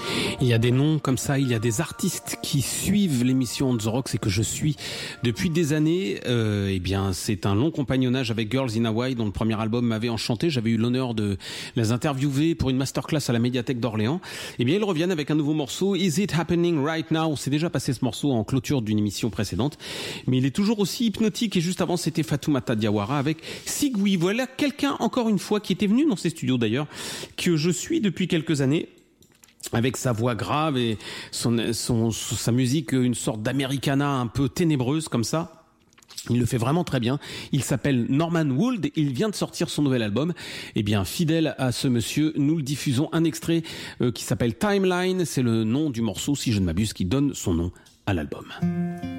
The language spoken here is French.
Il y a des noms comme ça, il y a des artistes qui suivent l'émission On The Rocks et que je suis depuis des années. Eh bien, c'est un long compagnonnage avec Girls in Hawaii, dont le premier album m'avait enchanté. J'avais eu l'honneur de les interviewer pour une masterclass à la médiathèque d'Orléans. Eh bien, ils reviennent avec un nouveau morceau, Is It Happening Right Now? On s'est déjà passé ce morceau en clôture d'une émission précédente, mais il est toujours aussi hypnotique. Et juste avant, c'était Fatoumata Diawara avec Sigui. Voilà quelqu'un, encore une fois, qui était venu dans ces studios d'ailleurs, que je suis depuis quelques années, avec sa voix grave et sa musique, une sorte d'americana un peu ténébreuse comme ça. Il le fait vraiment très bien. Il s'appelle Norman Wood. Il vient de sortir son nouvel album. Eh bien, fidèle à ce monsieur, nous le diffusons un extrait qui s'appelle Timeline. C'est le nom du morceau, si je ne m'abuse, qui donne son nom à l'album.